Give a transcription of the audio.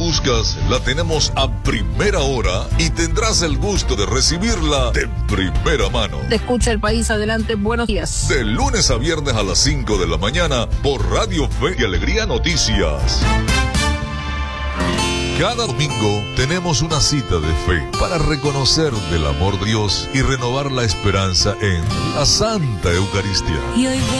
buscas la tenemos a primera hora y tendrás el gusto de recibirla de primera mano. Te escucha El País, adelante, buenos días. De lunes a viernes a las 5 de la mañana por Radio Fe y Alegría Noticias. Cada domingo tenemos una cita de fe para reconocer del amor de Dios y renovar la esperanza en la Santa Eucaristía.